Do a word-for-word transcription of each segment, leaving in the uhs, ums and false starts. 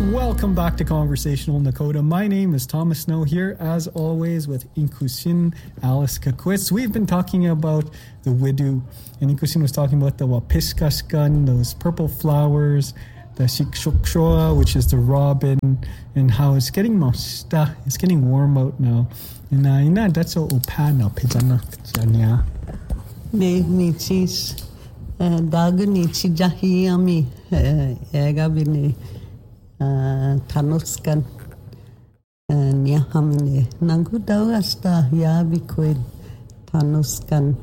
Welcome back to Conversational Nakota. My name is Thomas Snow here, as always, with Inkusin Alice Kakwitz. We've been talking about the widow, and Inkusin was talking about the wapiskaskan, those purple flowers, the shikshokshoa, which is the robin, and how it's getting mosta, it's getting warm out now. And uh, ina that's all opana pijana janya. Ne nichis dagu nichi jahiyami egabini Tanuskan Niahamine Nangudawasta Yabikoid Tanuskan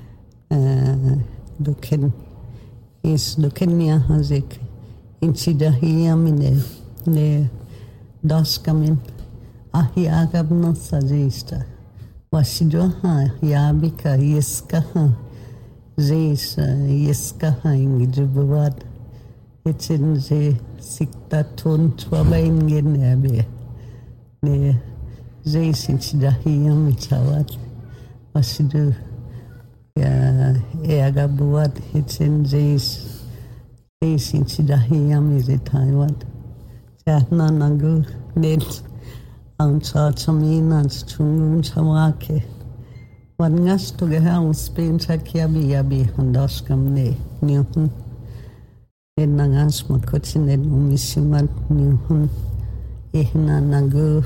Duken is Dukenia Hazik Inchidahiyamine Ne Daskamin Ahiagabna Sajista Washidoha Yabika Yeskaha Zis Yeskaha Ingijubawad It's in the sikta ton twabain genebe ne zeisin chidahiyam chawat wasidu ya ega buat it's in zeis zeisin chidahiyam is it taiwan jahna nangu net ang cha chamina chungun chawake wangas to geha uspin chakiabi yabi handaskam ne niun Nangas makotinen umisiman nihun ihna nagu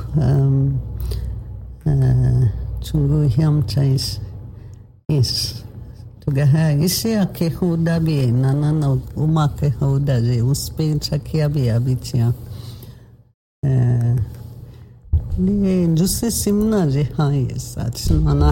chungu hiam chais is tugaha isi ake huda bi nanana umake huda je uspe chakia bi abitia ni jusse simna je hai sat mana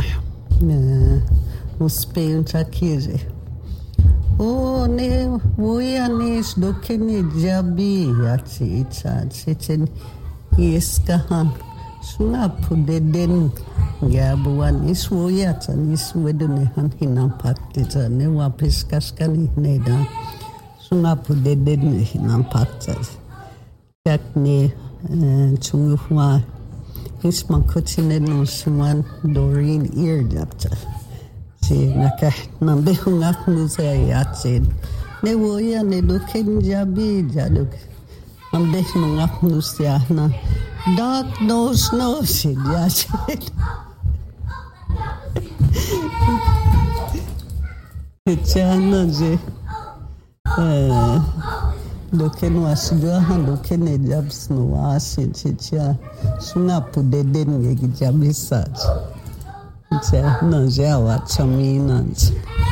uspe chakia je Oh, ne, woya nis dokeni jabi yati icha chichen yeskahan suna pudeden gabuan is woya tan is wedune han hinam pakta ne wapis kaskani ne da suna pudeden hinam pakta yak ne chungwa is mankotine no suman Doreen ear japta Si nakah nambehung aku saya yatsin. Ne woya ne doken jabi jaduk. Nambeh mengaku saya na dark nose nose yatsin. Kecana je. Doken wasjuahan doken ne jabs no wasin cicia. Sunga pudeden gegi jabisat. No, yeah, what some means.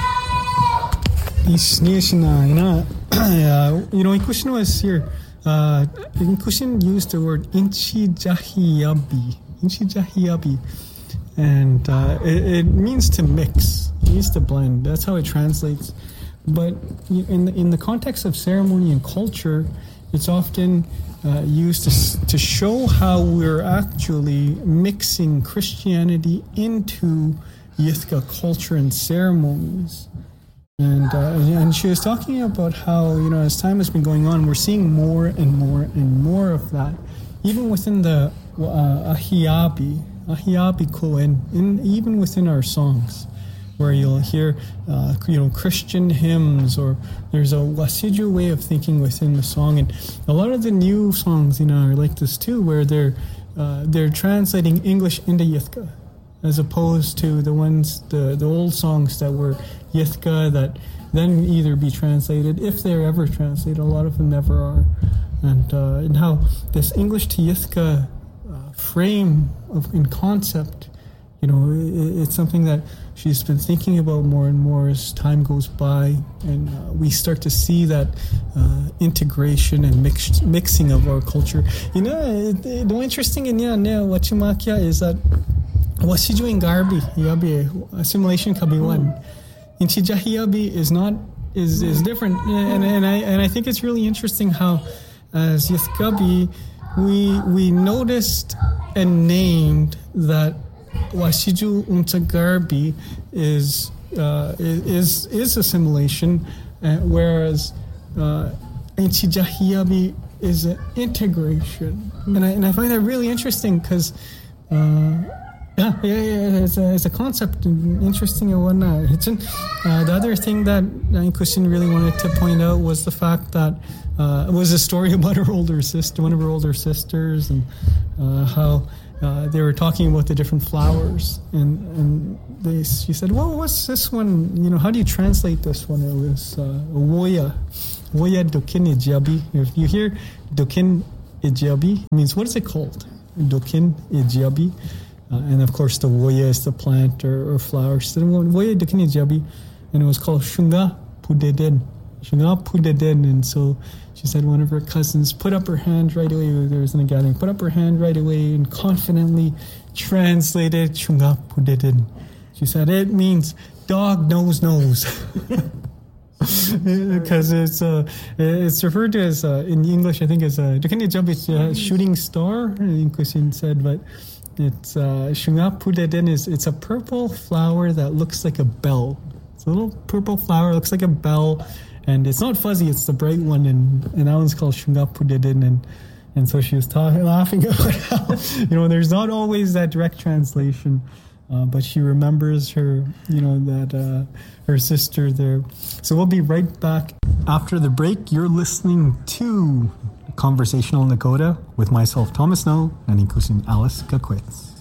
Is Nishina, you know, Inkushin was here. Uh, Inkushin used the word inchijahiyabi. Inchijahiyabi. And uh, it, it means to mix, it means to blend. That's how it translates. But in the, in the context of ceremony and culture, it's often uh, used to, to show how we're actually mixing Christianity into Yithka culture and ceremonies. And uh, and she was talking about how, you know, as time has been going on, we're seeing more and more and more of that, even within the uh, Ahiabi, Ahiabi Kohen, in, even within our songs, where you'll hear, uh, you know, Christian hymns, or there's a Wasiju way of thinking within the song. And a lot of the new songs, you know, are like this too, where they're uh, they're translating English into Yithka, as opposed to the ones, the, the old songs that were Yithka that then either be translated, if they're ever translated. A lot of them never are. And uh, and how this English to Yithka uh, frame of in concept, you know, it, it's something that she's been thinking about more and more as time goes by, and uh, we start to see that uh, integration and mix, mixing of our culture. You know, the interesting in Wachimakia is that Wasiju in Garbi, Yabi, assimilation Kabiwan. In Chijahiyabi is not is is different, and and I and I think it's really interesting how as Yithkabi we we noticed and named that Wasiju Untagarbi is uh, is is assimilation, uh, whereas uh, Inchijahiyabi is an integration, mm-hmm. and I and I find that really interesting because uh, Yeah, yeah, yeah. It's a, it's a concept, interesting and whatnot. It's an, uh, the other thing that Kushin really wanted to point out was the fact that uh, it was a story about her older sister, one of her older sisters, and uh, how uh, they were talking about the different flowers. And and they, she said, "Well, what's this one? You know, how do you translate this one?" It was uh, Woya, Woya Dokin Ijabi. If you hear Dokin Ijabi, it means what is it called? Dokin Ijabi. Uh, and of course, the woya is the plant or, or flower. She said, "Woya dokini jabi," and it was called Shunga Pudeden. Shunga Pudeden. And so she said one of her cousins put up her hand right away. There was in a gathering, put up her hand right away and confidently translated Shunga Pudeden. She said it means dog nose nose. Because it's uh, it's referred to as uh, in English, I think, as a dokini jabi, it's a shooting star. I think Kushin said, but. It's uh, Shunga Pudeden is it's a purple flower that looks like a bell. It's a little purple flower, looks like a bell, and it's not fuzzy. It's the bright one, and, and that one's called Shunga Pudeden. And and so she was talking, laughing about how you know there's not always that direct translation, uh, but she remembers her you know that uh, her sister there. So we'll be right back after the break. You're listening to Conversational Nakoda with myself, Thomas Snow, and Kushin Alice Kakwitz.